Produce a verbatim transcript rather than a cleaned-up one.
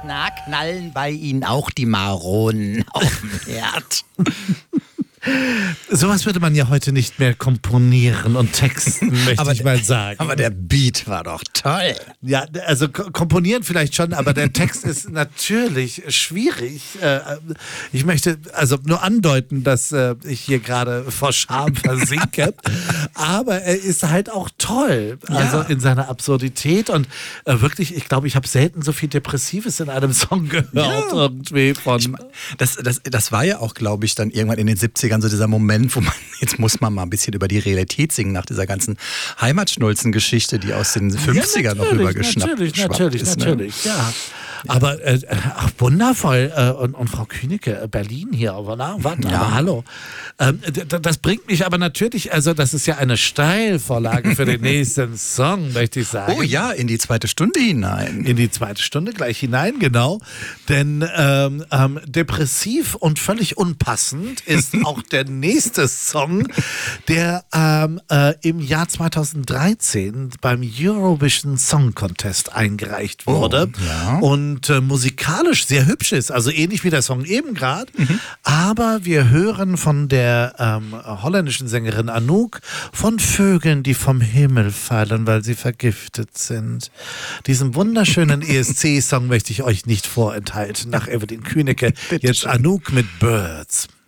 Na, knallen bei Ihnen auch die Maronen auf dem Herd? Sowas würde man ja heute nicht mehr komponieren und texten, möchte aber, ich mal sagen. Aber der Beat war doch toll. Ja, also komponieren vielleicht schon, aber der Text ist natürlich schwierig. Ich möchte also nur andeuten, dass ich hier gerade vor Scham versinke, aber er ist halt auch toll, also Ja. in seiner Absurdität und wirklich, ich glaube, ich habe selten so viel Depressives in einem Song gehört Ja. irgendwie von... Ich mein, das, das, das war ja auch, glaube ich, dann irgendwann in den siebzigern so dieser Moment, wo man, jetzt muss man mal ein bisschen über die Realität singen, nach dieser ganzen Heimatschnulzen-Geschichte, die aus den fünfzigern noch rübergeschnappt Natürlich, geschwappt natürlich, ist, ne? natürlich, ja. Aber äh, ach, wundervoll. Äh, und, und Frau Kühneke, äh, Berlin hier, aber, na, warte, Ja. aber hallo. Ähm, d- d- das bringt mich aber natürlich, also das ist ja eine Steilvorlage für den nächsten Song, möchte ich sagen. Oh ja, in die zweite Stunde hinein. In die zweite Stunde gleich hinein, genau. Denn ähm, ähm, depressiv und völlig unpassend ist auch der nächste Song, der ähm, äh, im Jahr zweitausenddreizehn beim Eurovision Song Contest eingereicht wurde. Oh, ja. Und äh, musikalisch sehr hübsch ist, also ähnlich wie der Song eben gerade. Mhm. Aber wir hören von der ähm, holländischen Sängerin Anouk von Vögeln, die vom Himmel fallen, weil sie vergiftet sind. Diesen wunderschönen E S C-Song möchte ich euch nicht vorenthalten. Nach Evelyn Kühneke. Jetzt Anouk mit Birds.